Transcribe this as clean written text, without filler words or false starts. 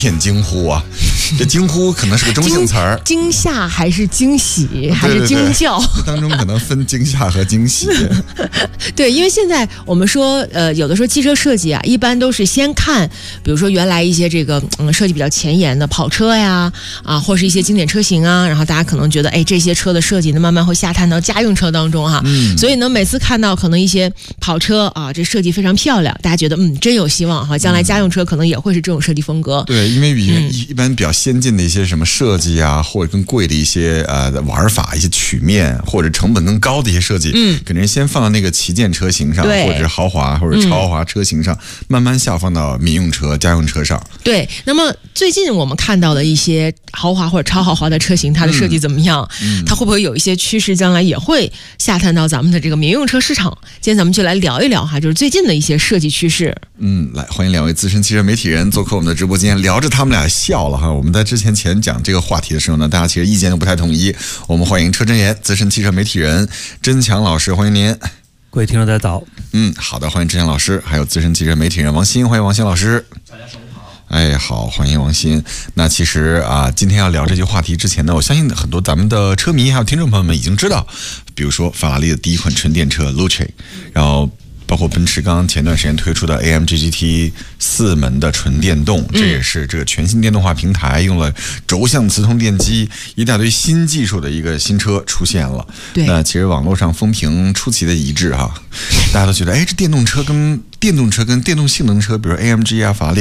片惊呼啊，这惊呼可能是个中性词儿， 惊吓还是惊喜还是惊叫？ 这当中可能分惊吓和惊喜。 对，因为现在我们说，有的时候汽车设计啊，一般都是先看，比如说原来一些这个设计比较前沿的跑车呀，或是一些经典车型啊，然后大家可能觉得，哎，这些车的设计呢，慢慢会下探到家用车当中哈。所以呢，每次看到可能一些跑车啊，这设计非常漂亮，大家觉得真有希望哈，将来家用车可能也会是这种设计风格。 对，因为一般比较先进的一些什么设计啊，或者更贵的一些玩法、一些曲面或者成本更高的一些设计，可能先放到那个旗舰车型上，或者是豪华或者超豪华车型上，慢慢下放到民用车、家用车上。 对，那么最近我们看到的一些豪华或者超豪华的车型，它的设计怎么样？它会不会有一些趋势，将来也会下探到咱们的这个民用车市场？今天咱们就来聊一聊哈，就是最近的一些设计趋势。 来欢迎两位资深汽车媒体人做客我们的直播间，聊着他们俩笑了哈。我们在前讲这个话题的时候呢，大家其实意见都不太统一。我们欢迎车真言资深汽车媒体人甄强老师，欢迎您。 各位听众大家早。 好的，欢迎甄强老师，还有资深汽车媒体人王鑫，欢迎王鑫老师。 大家上午好。 哎，好，欢迎王鑫。那其实今天要聊这些话题之前呢，我相信很多咱们的车迷还有听众朋友们已经知道，比如说法拉利的第一款纯电车 Luce， 然后包括奔驰刚刚前段时间推出的 AMG GT 4门的纯电动，这也是这个全新电动化平台，用了轴向磁通电机，一大堆新技术的一个新车出现了。 对， 那其实网络上风评出奇的一致哈，大家都觉得，哎，这电动车跟电动性能车，比如 AMG 法拉利